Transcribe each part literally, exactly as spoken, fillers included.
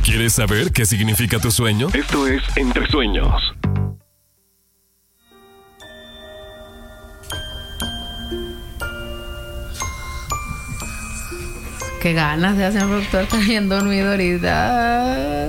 ¿Quieres saber qué significa tu sueño? Esto es Entre Sueños. Qué ganas de hacer un productor, está bien dormido ahorita.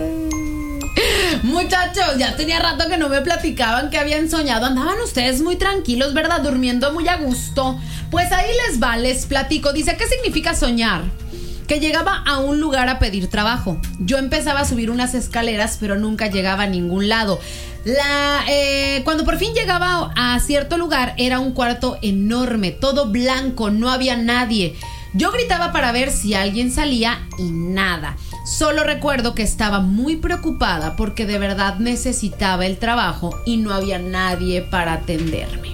Muchachos, ya tenía rato que no me platicaban que habían soñado. Andaban ustedes muy tranquilos, ¿verdad? Durmiendo muy a gusto. Pues ahí les va, les platico. Dice, ¿qué significa soñar? Que llegaba a un lugar a pedir trabajo. Yo empezaba a subir unas escaleras, pero nunca llegaba a ningún lado. La, eh, cuando por fin llegaba a cierto lugar, era un cuarto enorme, todo blanco, no había nadie. Yo gritaba para ver si alguien salía y nada. Solo recuerdo que estaba muy preocupada porque de verdad necesitaba el trabajo y no había nadie para atenderme.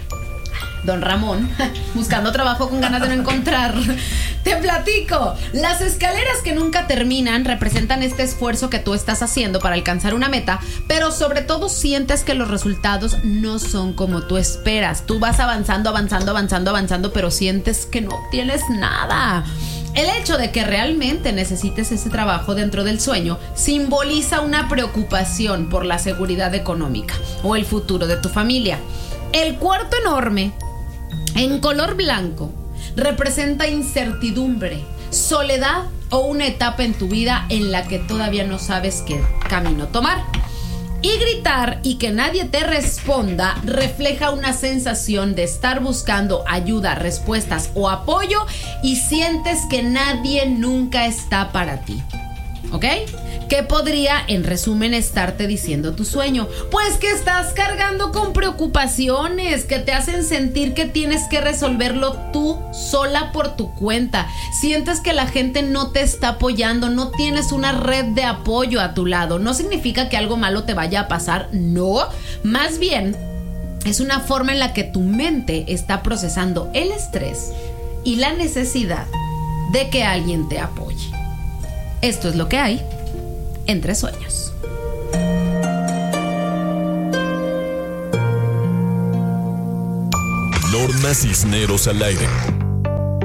Don Ramón, buscando trabajo con ganas de no encontrar. Te platico. Las escaleras que nunca terminan representan este esfuerzo que tú estás haciendo para alcanzar una meta, pero sobre todo sientes que los resultados no son como tú esperas. Tú vas avanzando, avanzando, avanzando, avanzando, pero sientes que no obtienes nada. El hecho de que realmente necesites ese trabajo dentro del sueño simboliza una preocupación por la seguridad económica o el futuro de tu familia. El cuarto enorme, en color blanco, representa incertidumbre, soledad o una etapa en tu vida en la que todavía no sabes qué camino tomar. Y gritar y que nadie te responda refleja una sensación de estar buscando ayuda, respuestas o apoyo y sientes que nadie nunca está para ti. ¿Ok? ¿Qué podría, en resumen, estarte diciendo tu sueño? Pues que estás cargando con preocupaciones que te hacen sentir que tienes que resolverlo tú sola por tu cuenta. Sientes que la gente no te está apoyando, no tienes una red de apoyo a tu lado. No significa que algo malo te vaya a pasar, no. Más bien, es una forma en la que tu mente está procesando el estrés y la necesidad de que alguien te apoye. Esto es lo que hay Entre Sueños. Norma Cisneros al aire.